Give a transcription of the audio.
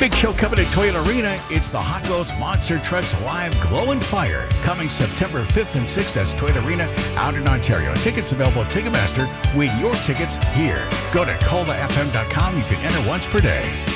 Big show coming to Toyota Arena. It's the Hot Wheels Monster Trucks Live Glow and Fire. Coming September 5th and 6th. That's Toyota Arena out in Ontario. Tickets available at Ticketmaster. Win your tickets here. Go to ColdaFM.com. You can enter once per day.